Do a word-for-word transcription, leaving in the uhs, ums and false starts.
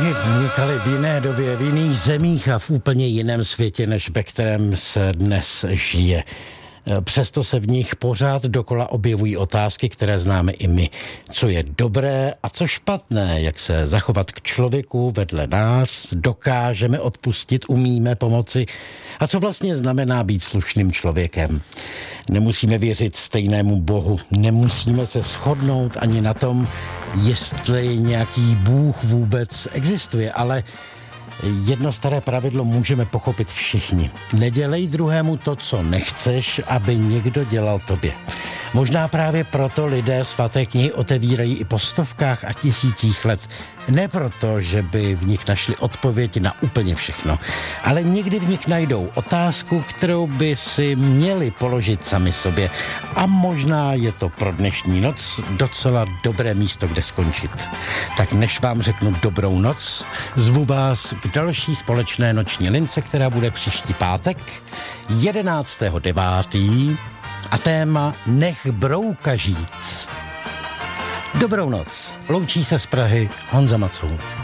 vznikaly v jiné době, v jiných zemích a v úplně jiném světě, než ve kterém se dnes žije. Přesto se v nich pořád dokola objevují otázky, které známe i my. Co je dobré a co špatné, jak se zachovat k člověku vedle nás, dokážeme odpustit, umíme pomoci a co vlastně znamená být slušným člověkem. Nemusíme věřit stejnému Bohu, nemusíme se shodnout ani na tom, jestli nějaký Bůh vůbec existuje, ale jedno staré pravidlo můžeme pochopit všichni. Nedělej druhému to, co nechceš, aby někdo dělal tobě. Možná právě proto lidé svaté knihy otevírají i po stovkách a tisících let. Ne proto, že by v nich našli odpověď na úplně všechno, ale někdy v nich najdou otázku, kterou by si měli položit sami sobě. A možná je to pro dnešní noc docela dobré místo, kde skončit. Tak než vám řeknu dobrou noc, zvu vás k další společné noční lince, která bude příští pátek, jedenáctého devátého a téma Nech brouka žít. Dobrou noc. Loučí se z Prahy Honza Macoun.